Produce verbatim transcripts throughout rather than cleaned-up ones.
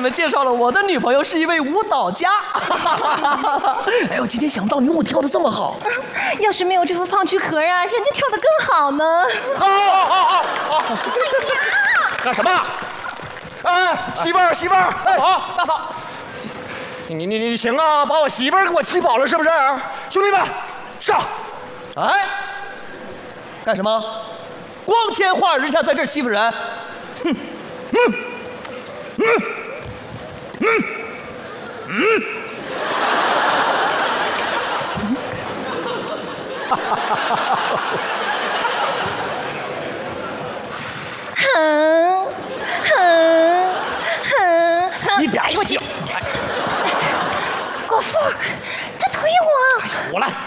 们介绍了我的女朋友是一位舞蹈家。哎呦，今天想不到你舞跳得这么好。 要是没有这副胖躯壳呀，人家跳得更好呢。 好好好好好！干什么？哎，媳妇儿媳妇儿，哎，好，大嫂，你你你行啊，把我媳妇儿给我气跑了是不是？兄弟们，上！ 哎，干什么？光天化日下在这儿欺负人？哼！嗯嗯嗯嗯。哈哈哈哈哈！ 哼哼哼哼！ 你别过去！国富，他推我。 我来。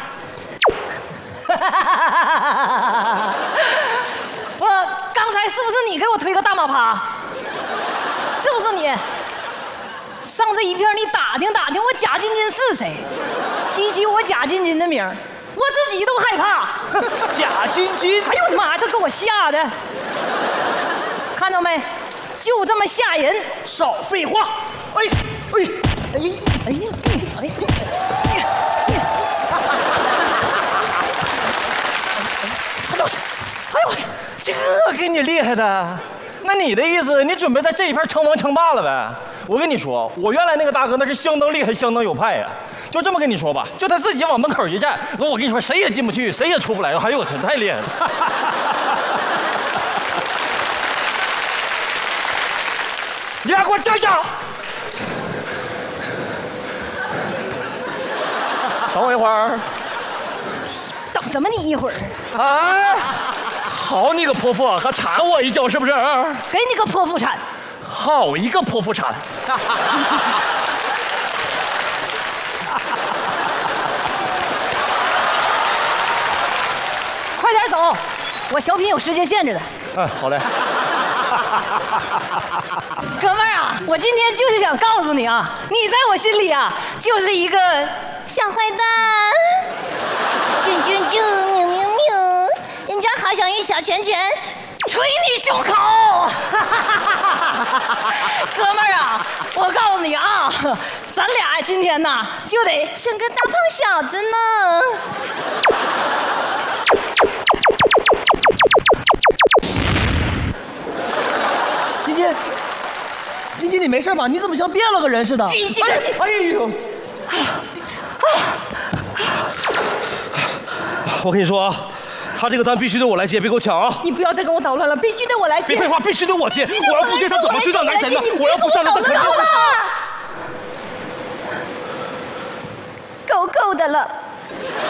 我刚才是不是你给我推个大马趴？是不是你？上这一片你打听打听我贾晶晶是谁？提起我贾晶晶的名儿，我自己都害怕。 贾晶晶， 哎呦我的妈！这给我吓的，看到没？就这么吓人！ 少废话！哎哎哎哎哎哎！ 哎呦我去，这给你厉害的！那你的意思，你准备在这一片称王称霸了呗？我跟你说，我原来那个大哥那是相当厉害，相当有派呀。就这么跟你说吧，就他自己往门口一站，我跟你说，谁也进不去，谁也出不来。哎呦我天，太厉害了！你俩给我站下！等我一会儿。 等什么你一会儿？ 哎，好你个泼妇，还铲我一脚是不是？ 给你个泼妇铲！ 好一个泼妇铲！ 快点走，我小品有时间限制的。 嗯，好嘞。 哥们儿啊，我今天就是想告诉你啊，你在我心里啊，就是一个小坏蛋。啾啾啾，喵喵喵，人家好想一小拳拳捶你胸口。哥们儿啊，我告诉你啊，咱俩今天呐就得生个大胖小子呢。 晶晶，晶晶，你没事吧？你怎么像变了个人似的？ 晶晶， 哎呦！ 我跟你说啊，他这个单必须得我来接，别给我抢啊！ 你不要再跟我捣乱了，必须得我来接。 别废话，必须得我接！我要不接他怎么追到男神呢？我要不上他，他肯定会。 够够的了。